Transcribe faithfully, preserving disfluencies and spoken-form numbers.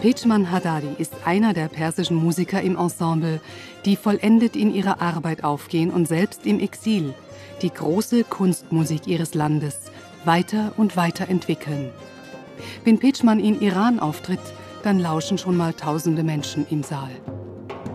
Pejman Haddadi ist einer der persischen Musiker im Ensemble, die vollendet in ihrer Arbeit aufgehen und selbst im Exil die große Kunstmusik ihres Landes weiter und weiter entwickeln. Wenn Pejman in Iran auftritt, dann lauschen schon mal tausende Menschen im Saal.